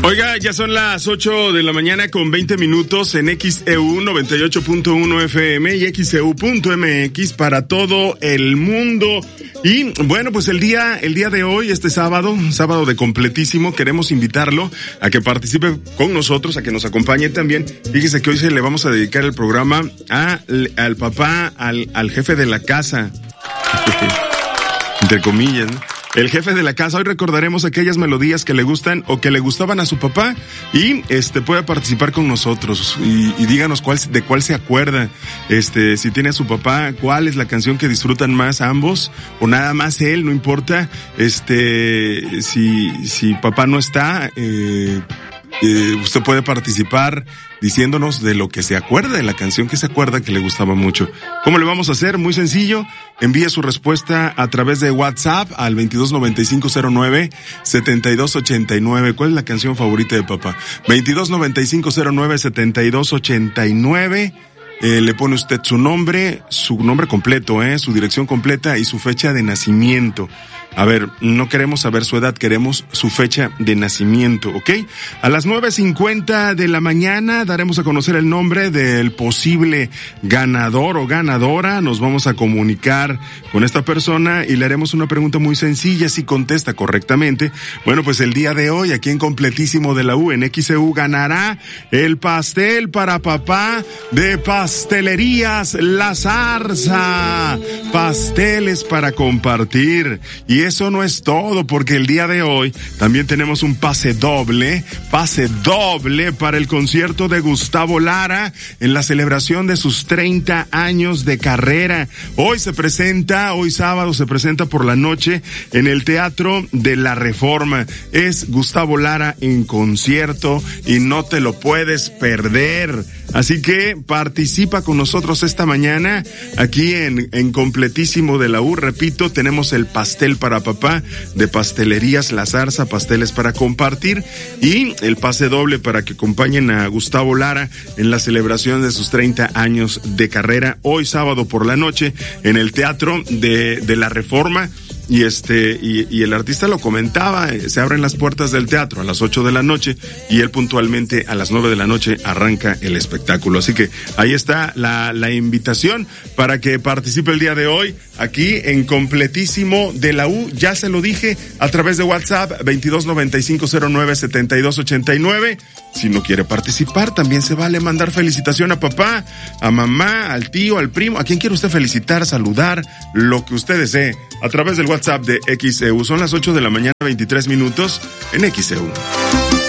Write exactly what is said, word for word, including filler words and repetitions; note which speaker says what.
Speaker 1: Oiga, ya son las ocho de la mañana con veinte minutos en X E U noventa y ocho punto uno F M y X E U punto M X para todo el mundo. Y bueno, pues el día, el día de hoy, este sábado, sábado de completísimo, queremos invitarlo a que participe con nosotros, a que nos acompañe también. Fíjese que hoy se le vamos a dedicar el programa a, al papá, al, al jefe de la casa. Entre comillas, ¿no? El jefe de la casa. Hoy recordaremos aquellas melodías que le gustan o que le gustaban a su papá y este puede participar con nosotros y, y díganos cuál, de cuál se acuerda. Este, si tiene a su papá, cuál es la canción que disfrutan más ambos o nada más él, no importa. Este, si, si papá no está, eh, eh, usted puede participar diciéndonos de lo que se acuerda, de la canción que se acuerda que le gustaba mucho. ¿Cómo le vamos a hacer? Muy sencillo. Envíe su respuesta a través de WhatsApp al veintidós noventa y cinco cero nueve setenta y dos ochenta y nueve. ¿Cuál es la canción favorita de papá? veintidós noventa y cinco cero nueve setenta y dos ochenta y nueve. Eh, le pone usted su nombre, su nombre completo, eh, su dirección completa y su fecha de nacimiento. A ver, no queremos saber su edad, queremos su fecha de nacimiento, ¿ok? A las nueve cincuenta de la mañana daremos a conocer el nombre del posible ganador o ganadora. Nos vamos a comunicar con esta persona y le haremos una pregunta muy sencilla. Si contesta correctamente, bueno, pues el día de hoy, aquí en Completísimo de la U, en X E U, ganará el pastel para papá de Pastelerías La Zarza. Pasteles para compartir. Y Y eso no es todo, porque el día de hoy también tenemos un pase doble, pase doble para el concierto de Gustavo Lara en la celebración de sus treinta años de carrera. Hoy se presenta, hoy sábado se presenta por la noche en el Teatro de la Reforma. Es Gustavo Lara en concierto y no te lo puedes perder. Así que participa con nosotros esta mañana aquí en, en Completísimo de la U. Repito, tenemos el pastel para papá de Pastelerías La Zarza, pasteles para compartir, y el pase doble para que acompañen a Gustavo Lara en la celebración de sus treinta años de carrera, hoy sábado por la noche en el Teatro de, de la Reforma. Y este, y, y el artista lo comentaba, se abren las puertas del teatro a las ocho de la noche y él puntualmente a las nueve de la noche arranca el espectáculo. Así que ahí está la, la invitación para que participe el día de hoy aquí en Completísimo de la U. Ya se lo dije a través de WhatsApp, veintidós noventa y cinco cero nueve setenta y dos ochenta y nueve. Si no quiere participar, también se vale mandar felicitación a papá, a mamá, al tío, al primo, a quien quiera usted felicitar, saludar, lo que usted desee, a través del WhatsApp de X E U. Son las ocho de la mañana, veintitrés minutos en X E U.